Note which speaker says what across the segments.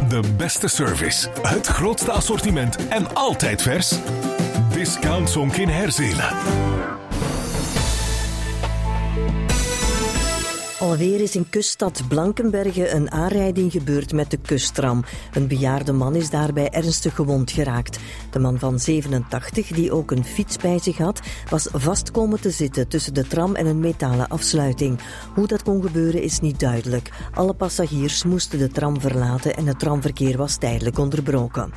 Speaker 1: De beste service, het grootste assortiment en altijd vers. Discount Zonk in Herzelen.
Speaker 2: Alweer is in kuststad Blankenberge een aanrijding gebeurd met de kusttram. Een bejaarde man is daarbij ernstig gewond geraakt. De man van 87, die ook een fiets bij zich had, was vast komen te zitten tussen de tram en een metalen afsluiting. Hoe dat kon gebeuren is niet duidelijk. Alle passagiers moesten de tram verlaten en het tramverkeer was tijdelijk onderbroken.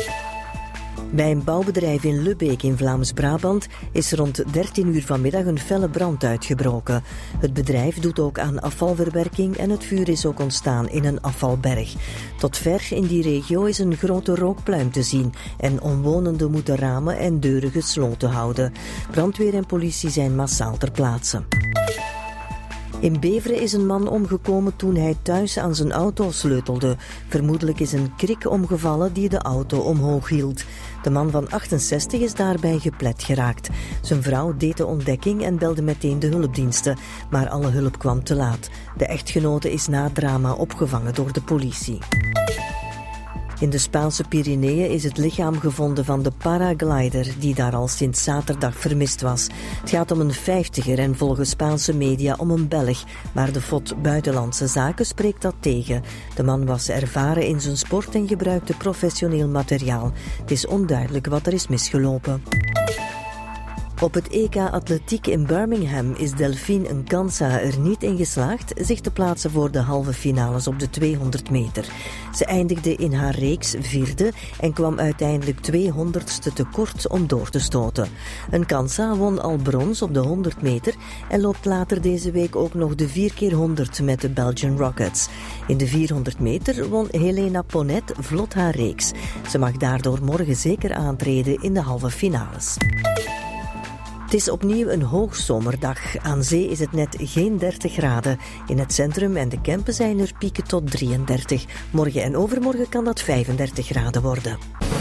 Speaker 2: Bij een bouwbedrijf in Lubbeek in Vlaams-Brabant is rond 13 uur vanmiddag een felle brand uitgebroken. Het bedrijf doet ook aan afvalverwerking en het vuur is ook ontstaan in een afvalberg. Tot ver in die regio is een grote rookpluim te zien en omwonenden moeten ramen en deuren gesloten houden. Brandweer en politie zijn massaal ter plaatse. In Beveren is een man omgekomen toen hij thuis aan zijn auto sleutelde. Vermoedelijk is een krik omgevallen die de auto omhoog hield. De man van 68 is daarbij geplet geraakt. Zijn vrouw deed de ontdekking en belde meteen de hulpdiensten. Maar alle hulp kwam te laat. De echtgenote is na het drama opgevangen door de politie. In de Spaanse Pyreneeën is het lichaam gevonden van de paraglider die daar al sinds zaterdag vermist was. Het gaat om een 50er en volgens Spaanse media om een Belg, maar de FOD Buitenlandse Zaken spreekt dat tegen. De man was ervaren in zijn sport en gebruikte professioneel materiaal. Het is onduidelijk wat er is misgelopen. Op het EK Atletiek in Birmingham is Delphine Nkansa er niet in geslaagd zich te plaatsen voor de halve finales op de 200 meter. Ze eindigde in haar reeks vierde en kwam uiteindelijk 200ste tekort om door te stoten. Nkansa won al brons op de 100 meter en loopt later deze week ook nog de 4x100 met de Belgian Rockets. In de 400 meter won Helena Ponet vlot haar reeks. Ze mag daardoor morgen zeker aantreden in de halve finales. Het is opnieuw een hoogzomerdag. Aan zee is het net geen 30 graden. In het centrum en de Kempen zijn er pieken tot 33. Morgen en overmorgen kan dat 35 graden worden.